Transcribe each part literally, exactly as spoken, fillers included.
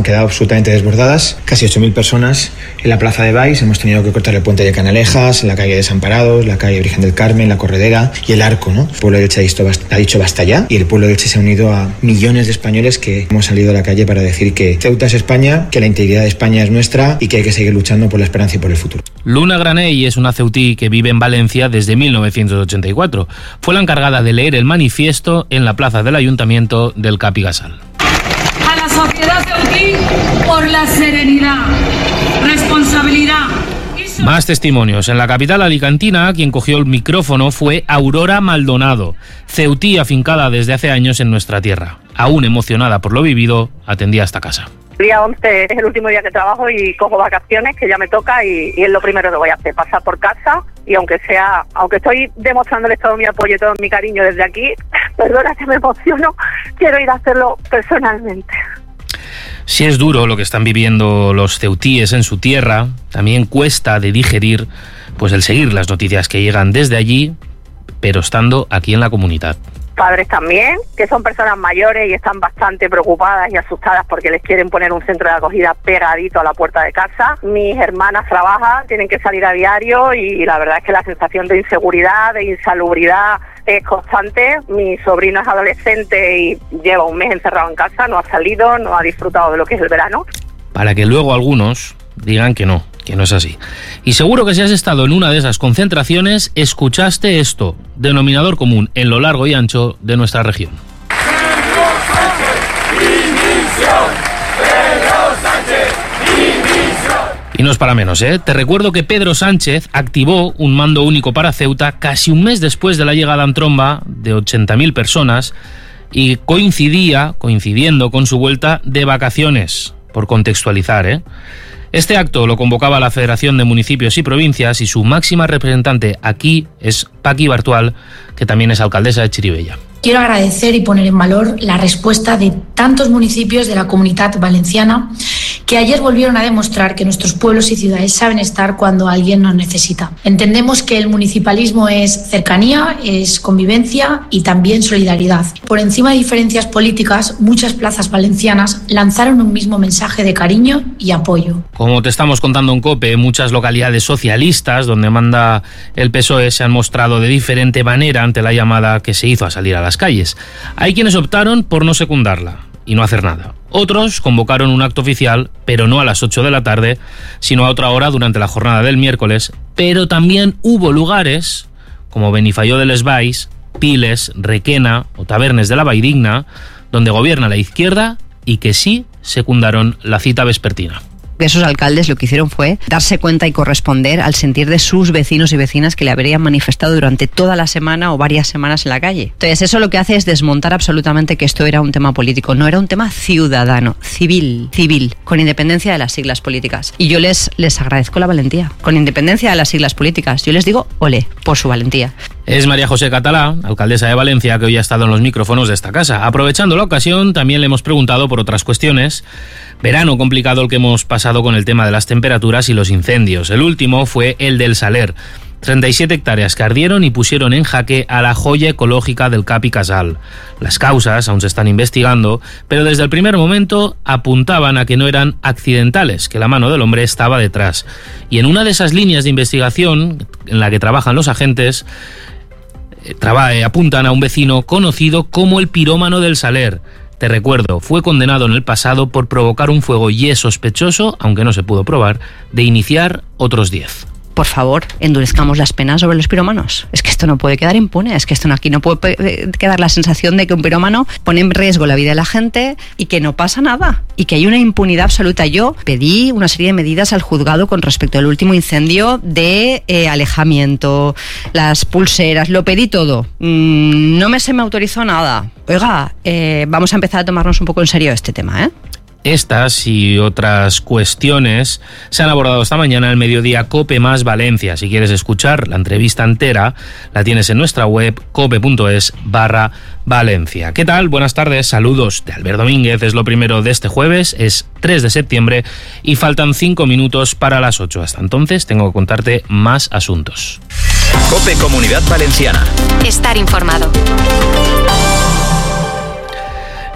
quedado absolutamente desbordadas. Casi ocho mil personas en la plaza de Baix. Hemos tenido que cortar el puente de Canalejas, la calle Desamparados, la calle Virgen del Carmen, la Corredera y el Arco, ¿no? El pueblo de Elche ha dicho basta ya, y el pueblo de Elche se ha unido a millones de españoles que hemos salido a la calle para decir que Ceuta es España, que la integridad de España es nuestra y que hay que seguir luchando por la esperanza y por el futuro. Luna Granell es una ceutí que vive en Valencia desde mil novecientos ochenta y cuatro. Fue la encargada de leer el manifiesto en la plaza del Ayuntamiento del Capigasal. A la sociedad ceutí por la serenidad, responsabilidad. Más testimonios. En la capital alicantina, quien cogió el micrófono fue Aurora Maldonado, ceutí afincada desde hace años en nuestra tierra. Aún emocionada por lo vivido, atendía esta casa. El día once es el último día que trabajo y cojo vacaciones, que ya me toca, y, y es lo primero que voy a hacer, pasar por casa, y aunque sea, aunque estoy demostrándole todo mi apoyo y todo mi cariño desde aquí, perdona que me emociono, quiero ir a hacerlo personalmente. Si es duro lo que están viviendo los ceutíes en su tierra, también cuesta de digerir pues el seguir las noticias que llegan desde allí, pero estando aquí en la comunidad. Padres también, que son personas mayores y están bastante preocupadas y asustadas porque les quieren poner un centro de acogida pegadito a la puerta de casa. Mis hermanas trabajan, tienen que salir a diario y la verdad es que la sensación de inseguridad, de insalubridad es constante. Mi sobrino es adolescente y lleva un mes encerrado en casa, no ha salido, no ha disfrutado de lo que es el verano. Para que luego algunos digan que no, que no es así. Y seguro que si has estado en una de esas concentraciones, escuchaste esto, denominador común en lo largo y ancho de nuestra región. Pedro Sánchez, dimisión. Pedro Sánchez, dimisión. Y no es para menos, ¿eh? Te recuerdo que Pedro Sánchez activó un mando único para Ceuta casi un mes después de la llegada en tromba de ochenta mil personas y coincidía, coincidiendo con su vuelta de vacaciones, por contextualizar, ¿eh? Este acto lo convocaba la Federación de Municipios y Provincias y su máxima representante aquí es Paqui Bartual, que también es alcaldesa de Chirivella. Quiero agradecer y poner en valor la respuesta de tantos municipios de la Comunitat Valenciana que ayer volvieron a demostrar que nuestros pueblos y ciudades saben estar cuando alguien nos necesita. Entendemos que el municipalismo es cercanía, es convivencia y también solidaridad. Por encima de diferencias políticas, muchas plazas valencianas lanzaron un mismo mensaje de cariño y apoyo. Como te estamos contando en COPE, muchas localidades socialistas donde manda el P S O E se han mostrado de diferente manera ante la llamada que se hizo a salir a las calles. Hay quienes optaron por no secundarla y no hacer nada. Otros convocaron un acto oficial, pero no a las ocho de la tarde, sino a otra hora durante la jornada del miércoles. Pero también hubo lugares, como Benifaió de les Valls, Piles, Requena o Tabernes de la Valldigna, donde gobierna la izquierda y que sí secundaron la cita vespertina. Esos alcaldes lo que hicieron fue darse cuenta y corresponder al sentir de sus vecinos y vecinas que le habrían manifestado durante toda la semana o varias semanas en la calle. Entonces eso lo que hace es desmontar absolutamente que esto era un tema político, no era un tema ciudadano, civil, civil, con independencia de las siglas políticas. Y yo les, les agradezco la valentía, con independencia de las siglas políticas. Yo les digo ole por su valentía. Es María José Catalá, alcaldesa de Valencia, que hoy ha estado en los micrófonos de esta casa. Aprovechando la ocasión, también le hemos preguntado por otras cuestiones. Verano complicado el que hemos pasado con el tema de las temperaturas y los incendios. El último fue el del Saler. treinta y siete hectáreas que ardieron y pusieron en jaque a la joya ecológica del Cap i Casal. Las causas aún se están investigando, pero desde el primer momento apuntaban a que no eran accidentales, que la mano del hombre estaba detrás. Y en una de esas líneas de investigación en la que trabajan los agentes, Traba, eh, apuntan a un vecino conocido como el pirómano del Saler. Te recuerdo, fue condenado en el pasado por provocar un fuego y es sospechoso, aunque no se pudo probar, de iniciar otros diez. Por favor, endurezcamos las penas sobre los pirómanos. Es que esto no puede quedar impune, es que esto no, aquí no puede quedar la sensación de que un pirómano pone en riesgo la vida de la gente y que no pasa nada, y que hay una impunidad absoluta. Yo pedí una serie de medidas al juzgado con respecto al último incendio de eh, alejamiento, las pulseras, lo pedí todo. Mm, no me se me autorizó nada. Oiga, eh, vamos a empezar a tomarnos un poco en serio este tema, ¿eh? Estas y otras cuestiones se han abordado esta mañana en el mediodía COPE más Valencia. Si quieres escuchar la entrevista entera, la tienes en nuestra web cope.es barra Valencia. ¿Qué tal? Buenas tardes, saludos de Albert Domínguez. Es lo primero de este jueves, es tres de septiembre y faltan cinco minutos para las ocho. Hasta entonces tengo que contarte más asuntos. COPE Comunidad Valenciana. Estar informado.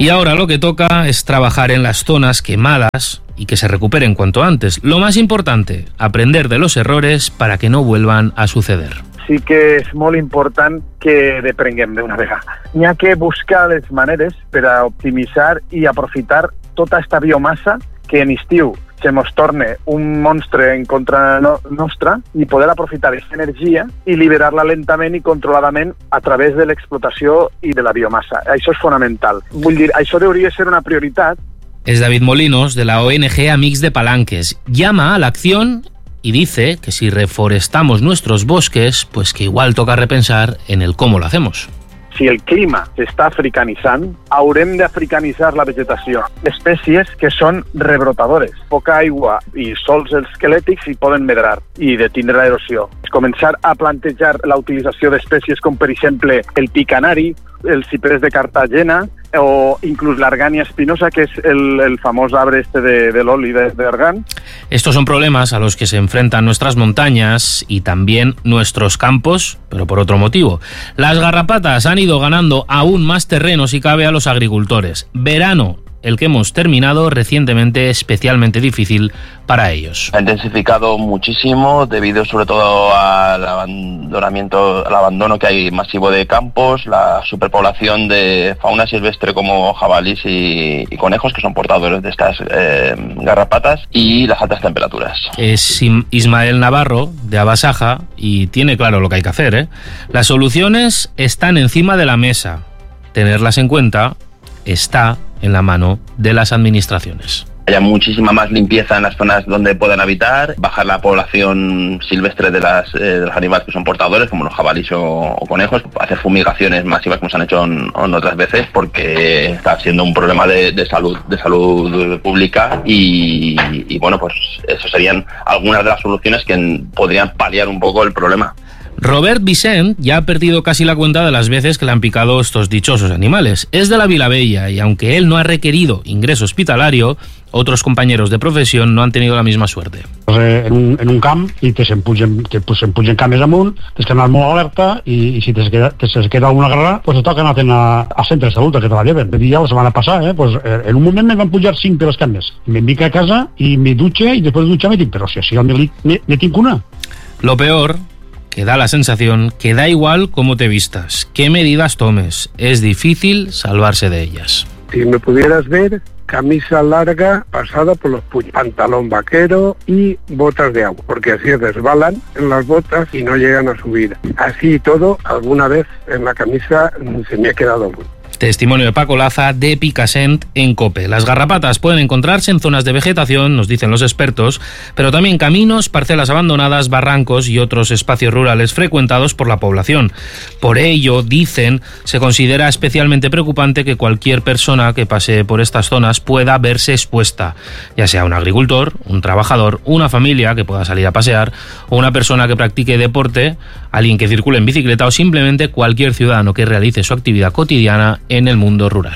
Y ahora lo que toca es trabajar en las zonas quemadas y que se recuperen cuanto antes. Lo más importante, aprender de los errores para que no vuelvan a suceder. Sí que és molt important que deprenguem d'una vegada. N'hi ha que buscar les maneres per a optimitzar i aprofitar tota esta biomassa que en estiu se mos torne un monstre en contra no, nostra i poder aprofitar aquesta energia i liberar-la lentament i controladament a través de l'explotació i de la biomassa. Això és fonamental. Vull dir, això hauria de ser una prioritat. Es David Molinos, de la O N G Amics de Palanques. Llama a la acción y dice que si reforestamos nuestros bosques, pues que igual toca repensar en el cómo lo hacemos. Si el clima s'està africanitzant, haurem d'africanitzar la vegetació. Espècies que són rebrotadores. Poca aigua i sols esquelètics hi poden medrar i detindre l'erosió. Començar a plantejar la utilització d'espècies com, per exemple, el pi canari, el ciprés de Cartagena o incluso la argania espinosa, que es el, el famoso arbre este de, del oli de, de argán. Estos son problemas a los que se enfrentan nuestras montañas y también nuestros campos, pero por otro motivo. Las garrapatas han ido ganando aún más terreno, si cabe, a los agricultores. Verano, el que hemos terminado recientemente, especialmente difícil para ellos. Ha intensificado muchísimo debido sobre todo al abandonamiento, al abandono que hay masivo de campos, la superpoblación de fauna silvestre como jabalís y, y conejos, que son portadores de estas eh, garrapatas, y las altas temperaturas. Es Ismael Navarro, de Abasaja, y tiene claro lo que hay que hacer, ¿eh? Las soluciones están encima de la mesa. Tenerlas en cuenta está en la mano de las administraciones. Haya muchísima más limpieza en las zonas donde puedan habitar, bajar la población silvestre de, las, eh, de los animales que son portadores, como los jabalíes o, o conejos, hacer fumigaciones masivas como se han hecho en, en otras veces, porque está siendo un problema de, de salud de salud pública y, y bueno, pues eso serían algunas de las soluciones que podrían paliar un poco el problema. Robert Vicent ya ha perdido casi la cuenta de las veces que le han picado estos dichosos animales. Es de la Vilavella y aunque él no ha requerido ingreso hospitalario, otros compañeros de profesión no han tenido la misma suerte. En un, en un camp i te s'empugen pues, cames amunt, tens que anar molt alerta i, i si te queda, te se queda alguna garra, pues toca anar a, a centre de salut que te la lleven. Ja la setmana passada, eh, pues, en un moment me van pujar cinc de les cames. Me vinc a casa i me dutxe i després de dutxar me dic, però si així al me, me tinc una. Lo peor, que da la sensación que da igual cómo te vistas, qué medidas tomes, es difícil salvarse de ellas. Si me pudieras ver, camisa larga pasada por los puños, pantalón vaquero y botas de agua, porque así resbalan en las botas y no llegan a subir. Así y todo, alguna vez en la camisa se me ha quedado muy. Testimonio de Paco Laza, de Picassent, en COPE. Las garrapatas pueden encontrarse en zonas de vegetación, nos dicen los expertos, pero también caminos, parcelas abandonadas, barrancos y otros espacios rurales frecuentados por la población. Por ello, dicen, se considera especialmente preocupante que cualquier persona que pase por estas zonas pueda verse expuesta, ya sea un agricultor, un trabajador, una familia que pueda salir a pasear, o una persona que practique deporte, alguien que circule en bicicleta o simplemente cualquier ciudadano que realice su actividad cotidiana en el mundo rural.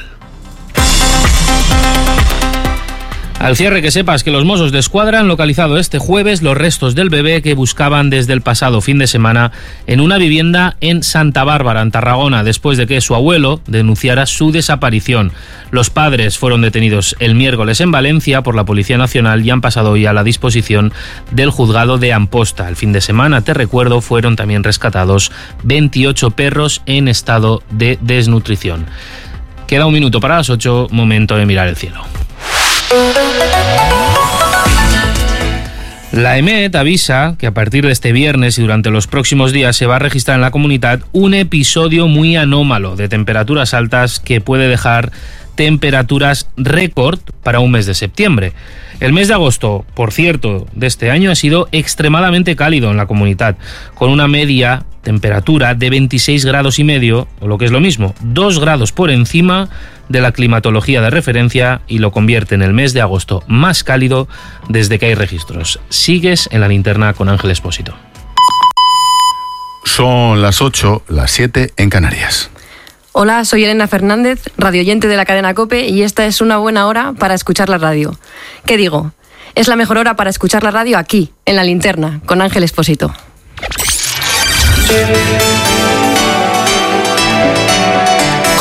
Al cierre, que sepas que los Mossos d'Esquadra han localizado este jueves los restos del bebé que buscaban desde el pasado fin de semana en una vivienda en Santa Bárbara, en Tarragona, después de que su abuelo denunciara su desaparición. Los padres fueron detenidos el miércoles en Valencia por la Policía Nacional y han pasado hoy a la disposición del juzgado de Amposta. El fin de semana, te recuerdo, fueron también rescatados veintiocho perros en estado de desnutrición. Queda un minuto para las ocho, momento de mirar el cielo. La EMET avisa que a partir de este viernes y durante los próximos días se va a registrar en la comunidad un episodio muy anómalo de temperaturas altas que puede dejar temperaturas récord para un mes de septiembre. El mes de agosto, por cierto, de este año ha sido extremadamente cálido en la comunidad, con una media temperatura de veintiséis grados y medio, o lo que es lo mismo, dos grados por encima de la climatología de referencia, y lo convierte en el mes de agosto más cálido desde que hay registros. Sigues en la linterna con Ángel Expósito. Son las ocho, las siete en Canarias. Hola, soy Elena Fernández, radioyente de la cadena COPE, y esta es una buena hora para escuchar la radio. ¿Qué digo? Es la mejor hora para escuchar la radio aquí, en la linterna, con Ángel Expósito.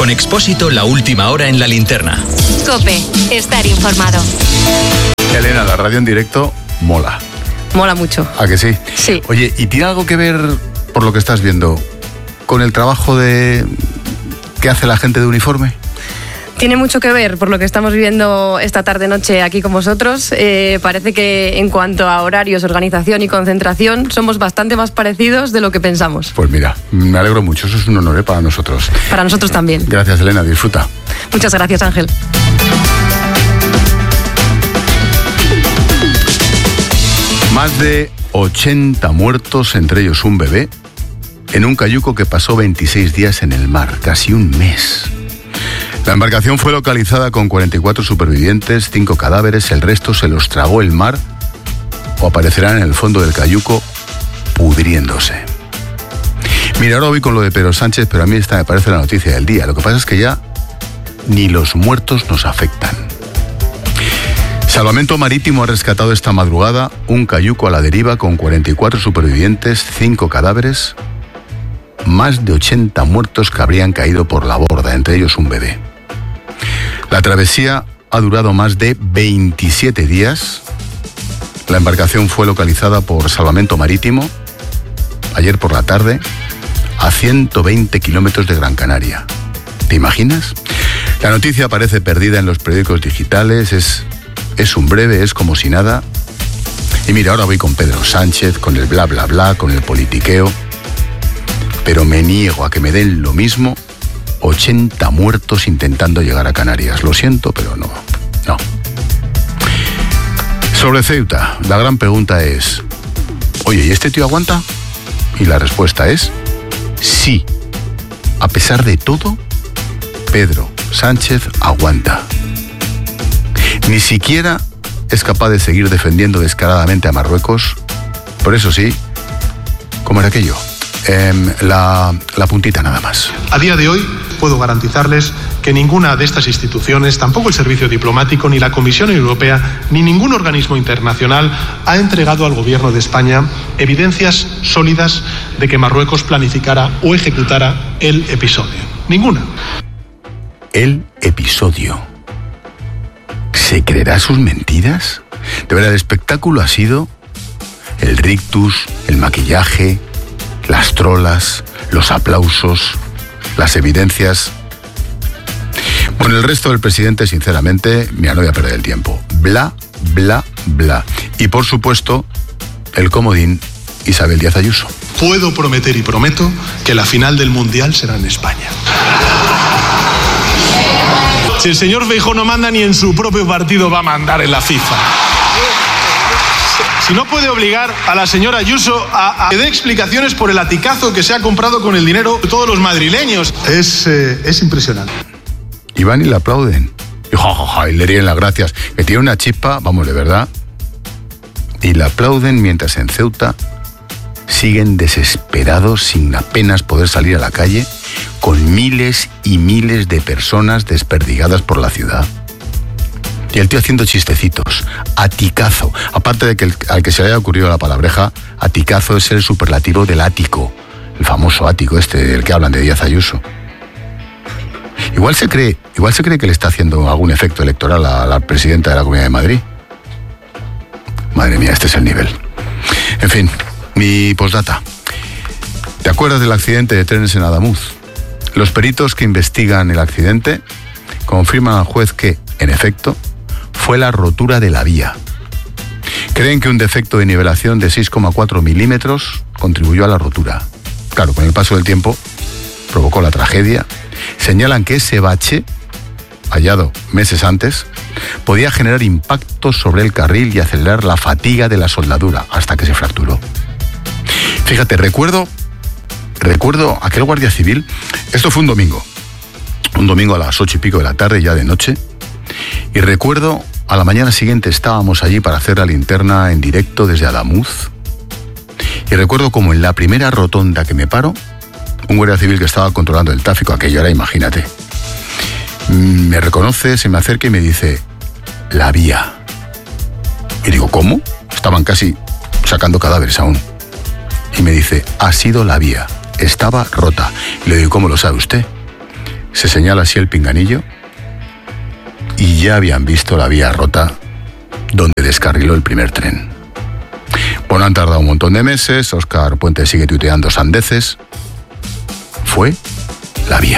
Con Expósito, la última hora en la linterna. COPE, estar informado. Elena, la radio en directo mola. Mola mucho. ¿A que sí? Sí. Oye, ¿y tiene algo que ver, por lo que estás viendo, con el trabajo de que hace la gente de uniforme? Tiene mucho que ver por lo que estamos viviendo esta tarde-noche aquí con vosotros. Eh, parece que en cuanto a horarios, organización y concentración somos bastante más parecidos de lo que pensamos. Pues mira, me alegro mucho, eso es un honor, ¿eh?, para nosotros. Para nosotros también. Gracias, Elena, disfruta. Muchas gracias, Ángel. Más de ochenta muertos, entre ellos un bebé, en un cayuco que pasó veintiséis días en el mar, casi un mes. La embarcación fue localizada con cuarenta y cuatro supervivientes, cinco cadáveres, el resto se los tragó el mar o aparecerán en el fondo del cayuco pudriéndose. Mira, ahora voy con lo de Pedro Sánchez, pero a mí esta me parece la noticia del día. Lo que pasa es que ya ni los muertos nos afectan. Salvamento Marítimo ha rescatado esta madrugada un cayuco a la deriva con cuarenta y cuatro supervivientes, cinco cadáveres, más de ochenta muertos que habrían caído por la borda, entre ellos un bebé. La travesía ha durado más de veintisiete días. La embarcación fue localizada por Salvamento Marítimo ayer por la tarde a ciento veinte kilómetros de Gran Canaria. ¿Te imaginas? La noticia aparece perdida en los periódicos digitales, es, es un breve, es como si nada. Y mira, ahora voy con Pedro Sánchez, con el bla bla bla, con el politiqueo. Pero me niego a que me den lo mismo ochenta muertos intentando llegar a Canarias. Lo siento, pero no, no. Sobre Ceuta, la gran pregunta es, oye, ¿y este tío aguanta? Y la respuesta es, sí. A pesar de todo, Pedro Sánchez aguanta. Ni siquiera es capaz de seguir defendiendo descaradamente a Marruecos. Por eso sí, ¿cómo era aquello? Eh, la, la puntita nada más. A día de hoy puedo garantizarles que ninguna de estas instituciones, tampoco el Servicio Diplomático, ni la Comisión Europea, ni ningún organismo internacional ha entregado al Gobierno de España evidencias sólidas de que Marruecos planificara o ejecutara el episodio. Ninguna. El episodio. ¿Se creerá sus mentiras? De verdad, el espectáculo ha sido el rictus, el maquillaje, las trolas, los aplausos, las evidencias. Bueno, el resto del presidente, sinceramente, mira, no voy a perder el tiempo. Bla, bla, bla. Y por supuesto, el comodín Isabel Díaz Ayuso. Puedo prometer y prometo que la final del Mundial será en España. Si el señor Feijóo no manda, ni en su propio partido va a mandar en la FIFA. Si no puede obligar a la señora Ayuso a, a que dé explicaciones por el aticazo que se ha comprado con el dinero de todos los madrileños. Es, eh, es impresionante. Y van y le aplauden. Y, ja, ja, ja, y le ríen las gracias. Que tiene una chispa, vamos, de verdad. Y le aplauden mientras en Ceuta siguen desesperados sin apenas poder salir a la calle, con miles y miles de personas desperdigadas por la ciudad. Y el tío haciendo chistecitos. Aticazo. Aparte de que el, al que se le haya ocurrido la palabreja, aticazo es el superlativo del ático. El famoso ático este del que hablan de Díaz Ayuso. Igual se cree, igual se cree que le está haciendo algún efecto electoral a la presidenta de la Comunidad de Madrid. Madre mía, este es el nivel. En fin, mi postdata. ¿Te acuerdas del accidente de trenes en Adamuz? Los peritos que investigan el accidente confirman al juez que, en efecto, fue la rotura de la vía. Creen que un defecto de nivelación de seis coma cuatro milímetros contribuyó a la rotura. Claro, con el paso del tiempo provocó la tragedia. Señalan que ese bache, hallado meses antes, podía generar impactos sobre el carril y acelerar la fatiga de la soldadura hasta que se fracturó. Fíjate, recuerdo, recuerdo aquel guardia civil, esto fue un domingo, un domingo a las ocho y pico de la tarde, ya de noche, y recuerdo a la mañana siguiente estábamos allí para hacer la linterna en directo desde Adamuz, y recuerdo como en la primera rotonda que me paro, un guardia civil que estaba controlando el tráfico, aquello era, imagínate, me reconoce, se me acerca y me dice, la vía. Y digo, ¿cómo? Estaban casi sacando cadáveres aún. Y me dice, ha sido la vía, estaba rota. Y le digo, ¿cómo lo sabe usted? Se señala así el pinganillo y ya habían visto la vía rota donde descarriló el primer tren. Bueno, han tardado un montón de meses, Óscar Puente sigue tuiteando sandeces. Fue la vía.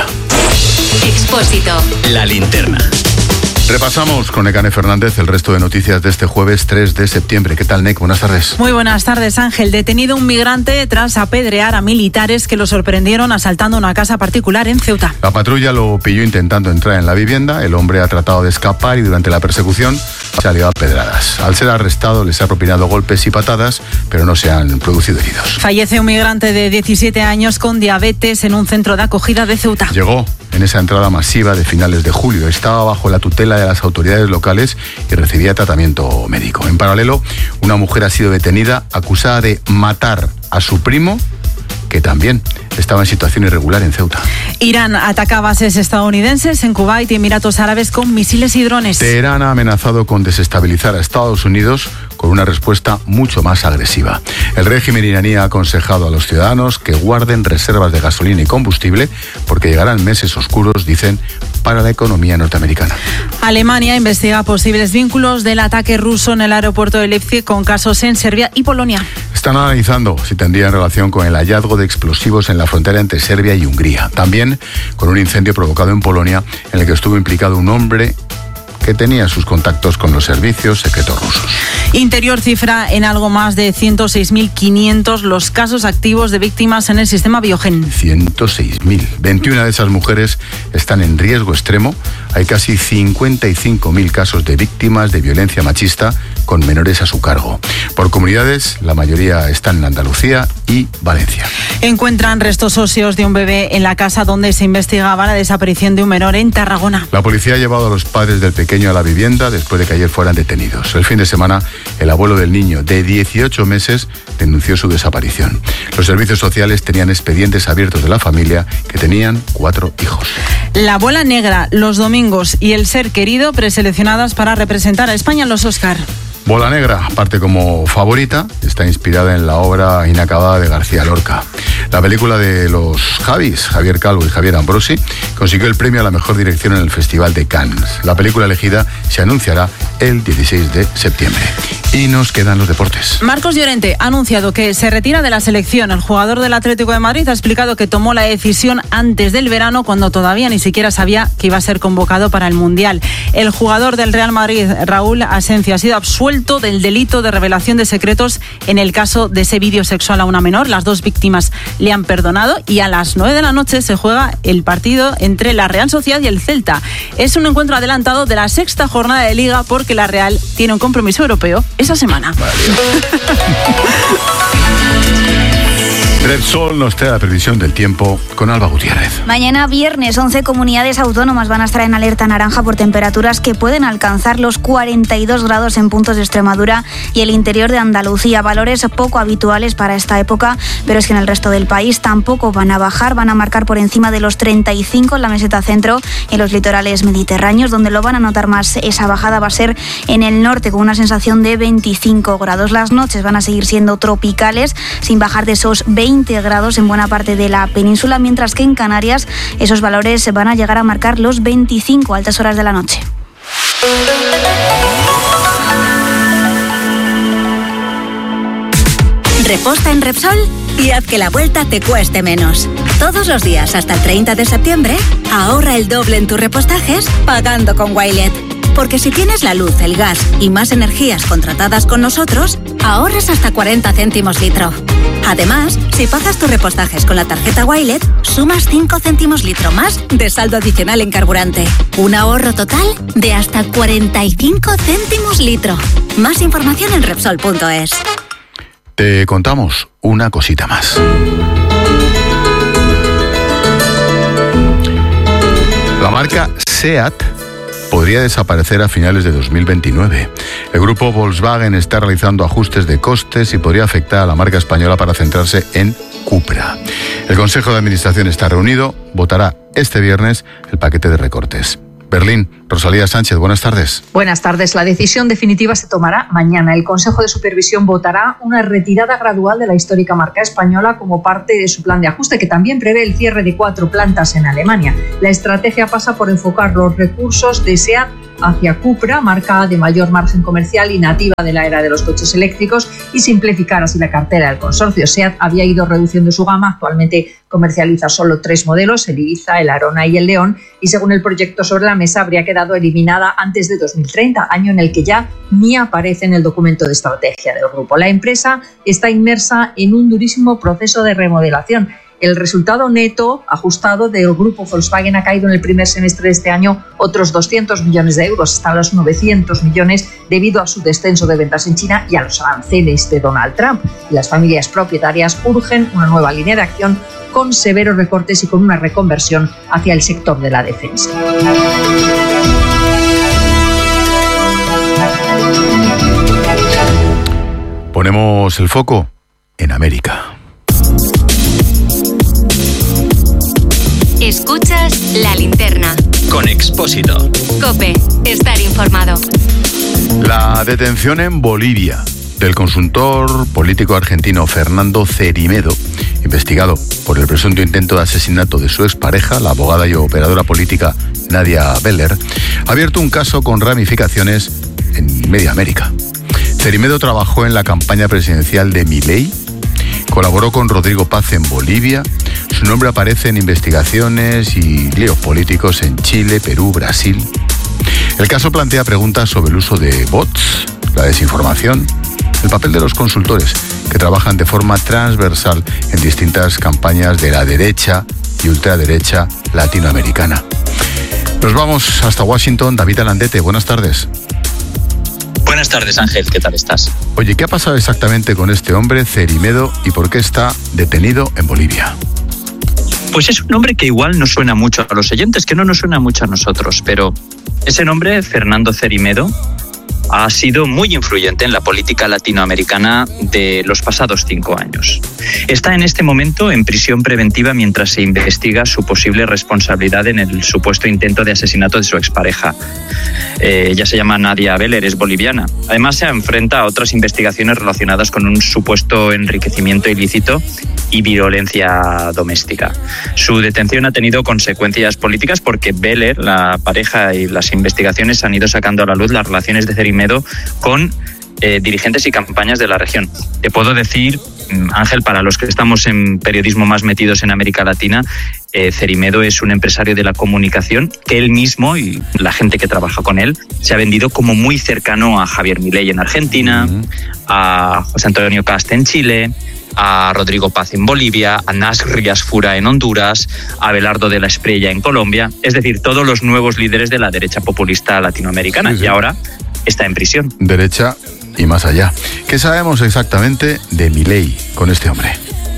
Expósito. La linterna. Repasamos con Nekane Fernández el resto de noticias de este jueves tres de septiembre. ¿Qué tal, Nek? Buenas tardes. Muy buenas tardes, Ángel. Detenido un migrante tras apedrear a militares que lo sorprendieron asaltando una casa particular en Ceuta. La patrulla lo pilló intentando entrar en la vivienda. El hombre ha tratado de escapar y durante la persecución se ha liado a pedradas. Al ser arrestado les ha propinado golpes y patadas, pero no se han producido heridos. Fallece un migrante de diecisiete años con diabetes en un centro de acogida de Ceuta. Llegó en esa entrada masiva de finales de julio. Estaba bajo la tutela de las autoridades locales y recibía tratamiento médico. En paralelo, una mujer ha sido detenida acusada de matar a su primo, que también estaba en situación irregular en Ceuta. Irán ataca bases estadounidenses en Kuwait y Emiratos Árabes con misiles y drones. Teherán ha amenazado con desestabilizar a Estados Unidos con una respuesta mucho más agresiva. El régimen iraní ha aconsejado a los ciudadanos que guarden reservas de gasolina y combustible porque llegarán meses oscuros, dicen, para la economía norteamericana. Alemania investiga posibles vínculos del ataque ruso en el aeropuerto de Leipzig con casos en Serbia y Polonia. Están analizando si tendría relación con el hallazgo de explosivos en la frontera entre Serbia y Hungría. También con un incendio provocado en Polonia en el que estuvo implicado un hombre que tenía sus contactos con los servicios secretos rusos. Interior cifra en algo más de ciento seis mil quinientos los casos activos de víctimas en el sistema Biogen. ciento seis mil. veintiuna de esas mujeres están en riesgo extremo. Hay casi cincuenta y cinco mil casos de víctimas de violencia machista con menores a su cargo. Por comunidades, la mayoría están en Andalucía y Valencia. Encuentran restos óseos de un bebé en la casa donde se investigaba la desaparición de un menor en Tarragona. La policía ha llevado a los padres del pequeño a la vivienda después de que ayer fueran detenidos. El fin de semana, el abuelo del niño, de dieciocho meses, denunció su desaparición. Los servicios sociales tenían expedientes abiertos de la familia, que tenían cuatro hijos. La bola negra, los domingos y el ser querido preseleccionadas para representar a España en los Oscar. Bola Negra parte como favorita, está inspirada en la obra inacabada de García Lorca. La película de los Javis, Javier Calvo y Javier Ambrosi, consiguió el premio a la mejor dirección en el Festival de Cannes. La película elegida se anunciará el dieciséis de septiembre. Y nos quedan los deportes. Marcos Llorente ha anunciado que se retira de la selección. El jugador del Atlético de Madrid ha explicado que tomó la decisión antes del verano, cuando todavía ni siquiera sabía que iba a ser convocado para el Mundial. El jugador del Real Madrid, Raúl Asensio, ha sido absuelto del delito de revelación de secretos en el caso de ese vídeo sexual a una menor. Las dos víctimas le han perdonado y a las nueve de la noche se juega el partido entre la Real Sociedad y el Celta. Es un encuentro adelantado de la sexta jornada de Liga porque la Real tiene un compromiso europeo esa semana. Repsol nos trae la previsión del tiempo con Alba Gutiérrez. Mañana viernes, once comunidades autónomas van a estar en alerta naranja por temperaturas que pueden alcanzar los cuarenta y dos grados en puntos de Extremadura y el interior de Andalucía. Valores poco habituales para esta época, pero es que en el resto del país tampoco van a bajar, van a marcar por encima de los treinta y cinco en la meseta centro y en los litorales mediterráneos. Donde lo van a notar más esa bajada va a ser en el norte, con una sensación de veinticinco grados. Las noches van a seguir siendo tropicales, sin bajar de esos veinte grados en buena parte de la península, mientras que en Canarias esos valores van a llegar a marcar los veinticinco a altas horas de la noche. Reposta en Repsol y haz que la vuelta te cueste menos. Todos los días hasta el treinta de septiembre, ahorra el doble en tus repostajes pagando con Wilet. Porque si tienes la luz, el gas y más energías contratadas con nosotros, ahorras hasta cuarenta céntimos litro. Además, si pagas tus repostajes con la tarjeta Wilet, sumas cinco céntimos litro más de saldo adicional en carburante. Un ahorro total de hasta cuarenta y cinco céntimos litro. Más información en Repsol punto es. Te contamos una cosita más. La marca SEAT podría desaparecer a finales de dos mil veintinueve. El grupo Volkswagen está realizando ajustes de costes y podría afectar a la marca española para centrarse en Cupra. El Consejo de Administración está reunido, votará este viernes el paquete de recortes. Berlín, Rosalía Sánchez, buenas tardes. Buenas tardes. La decisión definitiva se tomará mañana. El Consejo de Supervisión votará una retirada gradual de la histórica marca española como parte de su plan de ajuste, que también prevé el cierre de cuatro plantas en Alemania. La estrategia pasa por enfocar los recursos de SEAT hacia Cupra, marca de mayor margen comercial y nativa de la era de los coches eléctricos, y simplificar así la cartera del consorcio. SEAT había ido reduciendo su gama, actualmente comercializa solo tres modelos, el Ibiza, el Arona y el León, y según el proyecto sobre la mesa habría quedado eliminada antes de dos mil treinta, año en el que ya ni aparece en el documento de estrategia del grupo. La empresa está inmersa en un durísimo proceso de remodelación. El resultado neto ajustado del grupo Volkswagen ha caído en el primer semestre de este año otros doscientos millones de euros, hasta los novecientos millones, debido a su descenso de ventas en China y a los aranceles de Donald Trump. Y las familias propietarias urgen una nueva línea de acción con severos recortes y con una reconversión hacia el sector de la defensa. Ponemos el foco en América. Escuchas La Linterna. Con Expósito. COPE. Estar informado. La detención en Bolivia del consultor político argentino Fernando Cermedo, investigado por el presunto intento de asesinato de su expareja, la abogada y operadora política Nadia Beller, ha abierto un caso con ramificaciones en media América. Cermedo trabajó en la campaña presidencial de Milei, colaboró con Rodrigo Paz en Bolivia, su nombre aparece en investigaciones y líos políticos en Chile, Perú, Brasil. El caso plantea preguntas sobre el uso de bots, la desinformación, el papel de los consultores que trabajan de forma transversal en distintas campañas de la derecha y ultraderecha latinoamericana. Nos vamos hasta Washington. David Alandete, buenas tardes. Buenas tardes, Ángel, ¿qué tal estás? Oye, ¿qué ha pasado exactamente con este hombre, Cermedo, y por qué está detenido en Bolivia? Pues es un nombre que igual no suena mucho a los oyentes, que no nos suena mucho a nosotros, pero ese nombre, Fernando Cermedo, ha sido muy influyente en la política latinoamericana de los pasados cinco años. Está en este momento en prisión preventiva mientras se investiga su posible responsabilidad en el supuesto intento de asesinato de su expareja. Eh, ella se llama Nadia Beller, es boliviana. Además, se enfrenta a otras investigaciones relacionadas con un supuesto enriquecimiento ilícito y violencia doméstica. Su detención ha tenido consecuencias políticas porque Beller, la pareja, y las investigaciones han ido sacando a la luz las relaciones de Cermedo con eh, dirigentes y campañas de la región. Te puedo decir, Ángel, para los que estamos en periodismo más metidos en América Latina, eh, Cermedo es un empresario de la comunicación que él mismo y la gente que trabaja con él se ha vendido como muy cercano a Javier Milei en Argentina, uh-huh. a José Antonio Kast en Chile, a Rodrigo Paz en Bolivia, a Nasri Asfura en Honduras, a Abelardo de la Espriella en Colombia, es decir, todos los nuevos líderes de la derecha populista latinoamericana, sí, sí. Y ahora está en prisión. Derecha y más allá. ¿Qué sabemos exactamente de Milei con este hombre?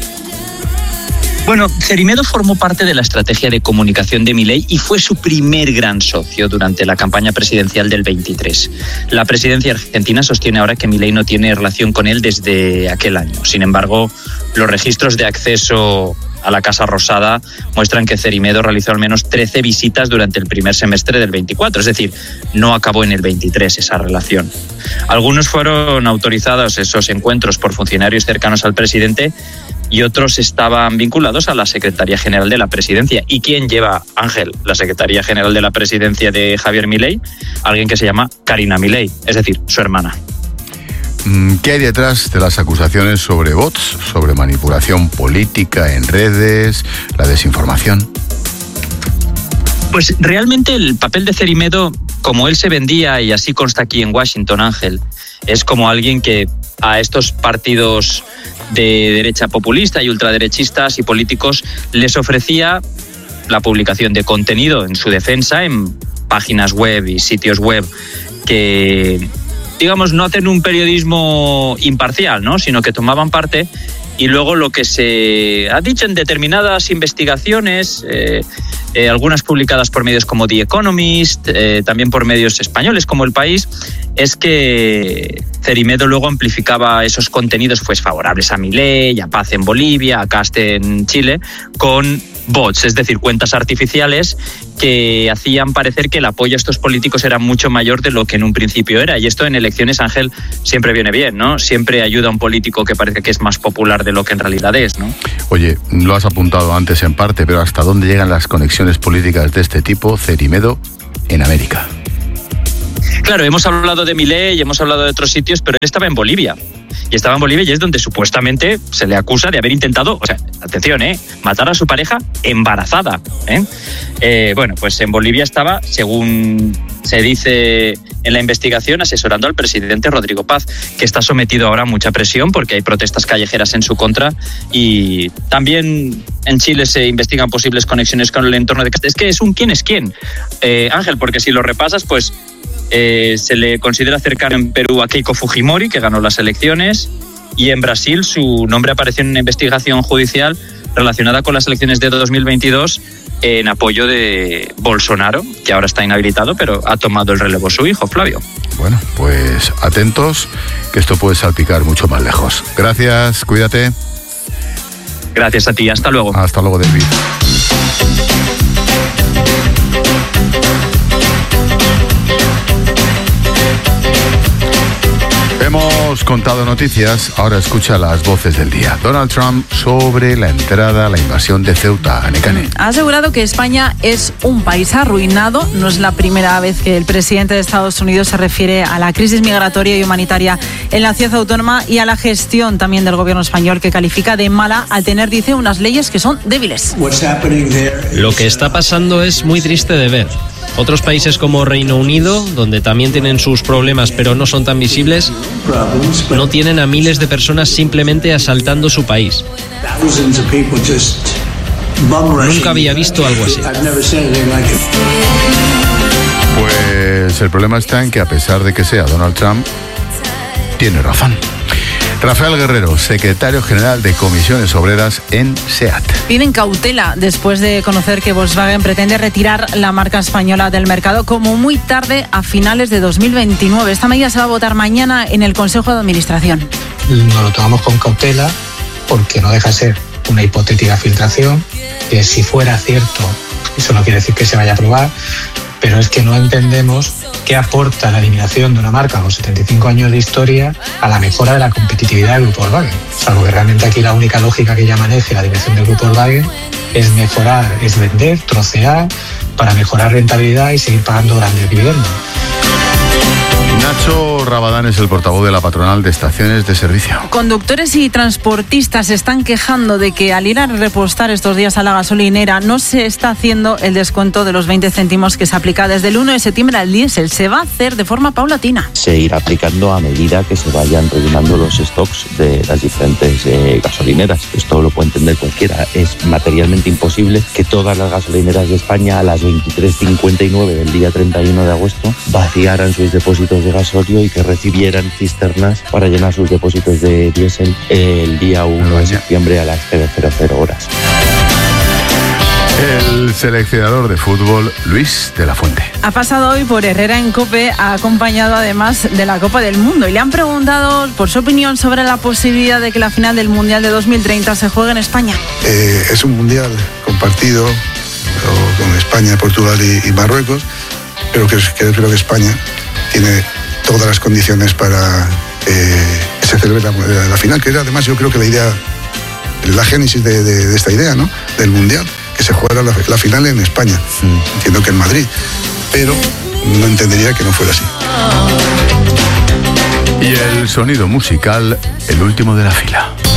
Bueno, Cermedo formó parte de la estrategia de comunicación de Milei y fue su primer gran socio durante la campaña presidencial del veintitrés. La presidencia argentina sostiene ahora que Milei no tiene relación con él desde aquel año. Sin embargo, los registros de acceso a la Casa Rosada muestran que Cermedo realizó al menos trece visitas durante el primer semestre del veinticuatro, es decir, no acabó en el veintitrés esa relación. Algunos fueron autorizados esos encuentros por funcionarios cercanos al presidente y otros estaban vinculados a la Secretaría General de la Presidencia. ¿Y quién lleva, Ángel, la Secretaría General de la Presidencia de Javier Milei? Alguien que se llama Karina Milei, es decir, su hermana. ¿Qué hay detrás de las acusaciones sobre bots, sobre manipulación política en redes, la desinformación? Pues realmente el papel de Cermedo, como él se vendía y así consta aquí en Washington, Ángel, es como alguien que a estos partidos de derecha populista y ultraderechistas y políticos les ofrecía la publicación de contenido en su defensa en páginas web y sitios web que, digamos, no hacen un periodismo imparcial, ¿no?, sino que tomaban parte. Y luego lo que se ha dicho en determinadas investigaciones, eh, eh, algunas publicadas por medios como The Economist, eh, también por medios españoles como El País, es que Cermedo luego amplificaba esos contenidos pues, favorables a Milei, a Paz en Bolivia, a Kast en Chile, con bots, es decir, cuentas artificiales que hacían parecer que el apoyo a estos políticos era mucho mayor de lo que en un principio era. Y esto en elecciones, Ángel, siempre viene bien, ¿no? Siempre ayuda a un político que parece que es más popular de lo que en realidad es, ¿no? Oye, lo has apuntado antes en parte, pero ¿hasta dónde llegan las conexiones políticas de este tipo, Cerimedo, en América? Claro, hemos hablado de Milei y hemos hablado de otros sitios, pero él estaba en Bolivia. Y estaba en Bolivia y es donde supuestamente se le acusa de haber intentado, o sea, atención, ¿eh? matar a su pareja embarazada. ¿eh? Eh, bueno, pues en Bolivia estaba, según se dice en la investigación, asesorando al presidente Rodrigo Paz, que está sometido ahora a mucha presión porque hay protestas callejeras en su contra. Y también en Chile se investigan posibles conexiones con el entorno de... Es que es un quién es quién, eh, Ángel, porque si lo repasas, pues... Eh, se le considera cercano en Perú a Keiko Fujimori, que ganó las elecciones, y en Brasil su nombre apareció en una investigación judicial relacionada con las elecciones de dos mil veintidós en apoyo de Bolsonaro, que ahora está inhabilitado, pero ha tomado el relevo su hijo, Flavio. Bueno, pues atentos, que esto puede salpicar mucho más lejos. Gracias, cuídate. Gracias a ti, hasta luego. Hasta luego, David. Hemos contado noticias, ahora escucha las voces del día. Donald Trump sobre la entrada a la invasión de Ceuta, Anekane. Ha asegurado que España es un país arruinado. No es la primera vez que el presidente de Estados Unidos se refiere a la crisis migratoria y humanitaria en la ciudad autónoma y a la gestión también del gobierno español, que califica de mala al tener, dice, unas leyes que son débiles. Lo que está pasando es muy triste de ver. Otros países como Reino Unido, donde también tienen sus problemas pero no son tan visibles, no tienen a miles de personas simplemente asaltando su país. Nunca había visto algo así. Pues el problema está en que, a pesar de que sea Donald Trump, tiene razón. Rafael Guerrero, secretario general de Comisiones Obreras en SEAT. Piden cautela después de conocer que Volkswagen pretende retirar la marca española del mercado como muy tarde, a finales de dos mil veintinueve. Esta medida se va a votar mañana en el Consejo de Administración. Nos lo tomamos con cautela porque no deja de ser una hipotética filtración, que si fuera cierto, eso no quiere decir que se vaya a aprobar, pero es que no entendemos qué aporta la eliminación de una marca con setenta y cinco años de historia a la mejora de la competitividad del Grupo Volkswagen. Salvo que realmente aquí la única lógica que ya maneje la dirección del Grupo Volkswagen es mejorar, es vender, trocear, para mejorar rentabilidad y seguir pagando grandes dividendos. Nacho Rabadán es el portavoz de la patronal de estaciones de servicio. Conductores y transportistas se están quejando de que al ir a repostar estos días a la gasolinera no se está haciendo el descuento de los veinte céntimos que se aplica desde el uno de septiembre al diésel. Se va a hacer de forma paulatina. Se irá aplicando a medida que se vayan rellenando los stocks de las diferentes eh, gasolineras. Esto lo puede entender cualquiera. Es materialmente imposible que todas las gasolineras de España a las veintitrés cincuenta y nueve del día treinta y uno de agosto vaciaran sus depósitos de gasolio y que recibieran cisternas para llenar sus depósitos de diésel el día uno de septiembre a las cero cero horas. El seleccionador de fútbol, Luis de la Fuente. Ha pasado hoy por Herrera en COPE, ha acompañado además de la Copa del Mundo y le han preguntado por su opinión sobre la posibilidad de que la final del Mundial de dos mil treinta se juegue en España. Eh, es un Mundial compartido con España, Portugal y, y Marruecos, pero que, que creo que España tiene todas las condiciones para eh, que se celebre la, la final, que era además yo creo que la idea, la génesis de, de, de esta idea, ¿no?, del Mundial, que se jugara la, la final en España. Mm. Entiendo que en Madrid, pero no entendería que no fuera así. Y el sonido musical, el último de la fila.